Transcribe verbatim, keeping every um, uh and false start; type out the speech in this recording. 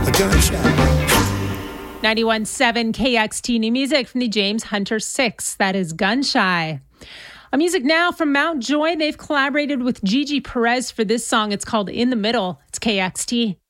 A gunshot. ninety-one point seven K X T New Music from the James Hunter Six. That is Gunshy. A music now from Mount Joy. They've collaborated with Gigi Perez for this song. It's called In the Middle. It's K X T.